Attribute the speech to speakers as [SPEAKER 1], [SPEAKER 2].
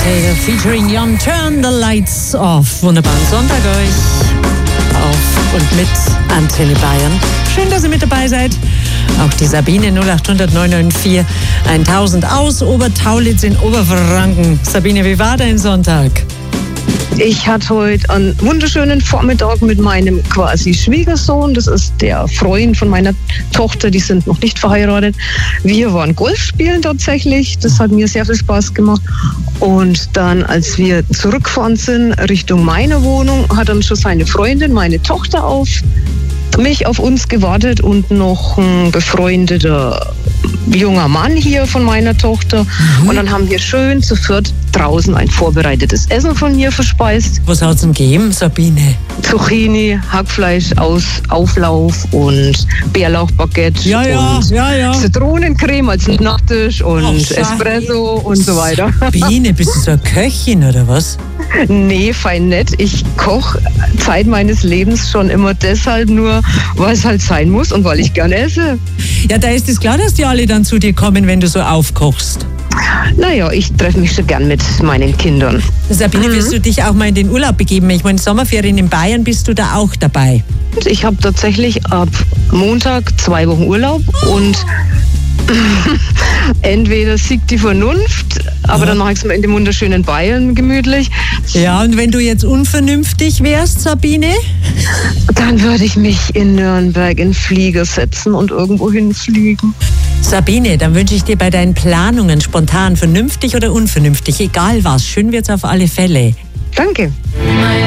[SPEAKER 1] Undertaker featuring Jon Turn the Lights Off. Wunderbaren Sonntag euch auf und mit Antenne Bayern. Schön, dass ihr mit dabei seid. Auch die Sabine 0800 994 1000 aus Obertaulitz in Oberfranken. Sabine, wie war dein Sonntag?
[SPEAKER 2] Ich hatte heute einen wunderschönen Vormittag mit meinem quasi Schwiegersohn. Das ist der Freund von meiner Tochter, die sind noch nicht verheiratet. Wir waren Golf spielen tatsächlich. Das hat mir sehr viel Spaß gemacht. Und dann, als wir zurückgefahren sind Richtung meiner Wohnung, hat dann schon seine Freundin, meine Tochter, auf uns gewartet und noch ein befreundeter junger Mann hier von meiner Tochter. Und dann haben wir schön zu viert draußen ein vorbereitetes Essen von mir verspeist.
[SPEAKER 1] Was hat's denn gegeben, Sabine?
[SPEAKER 2] Zucchini, Hackfleisch aus Auflauf und Bärlauchbaguette und Zitronencreme als Nachtisch und Espresso und so weiter.
[SPEAKER 1] Sabine, bist du so eine Köchin oder was?
[SPEAKER 2] Nee, fein nett. Ich koche Zeit meines Lebens schon immer deshalb nur, weil es halt sein muss und weil ich gern esse.
[SPEAKER 1] Ja, da ist es klar, dass die alle dann zu dir kommen, wenn du so aufkochst.
[SPEAKER 2] Naja, ich treffe mich schon gern mit meinen Kindern.
[SPEAKER 1] Sabine, willst du dich auch mal in den Urlaub begeben? Ich meine, Sommerferien in Bayern, bist du da auch dabei?
[SPEAKER 2] Ich habe tatsächlich ab Montag 2 Wochen Urlaub und entweder siegt die Vernunft, aber dann mache ich es mir in dem wunderschönen Bayern gemütlich.
[SPEAKER 1] Ja, und wenn du jetzt unvernünftig wärst, Sabine?
[SPEAKER 2] Dann würde ich mich in Nürnberg in den Flieger setzen und irgendwo hinfliegen.
[SPEAKER 1] Sabine, dann wünsche ich dir bei deinen Planungen spontan vernünftig oder unvernünftig, egal was, schön wird's auf alle Fälle.
[SPEAKER 2] Danke.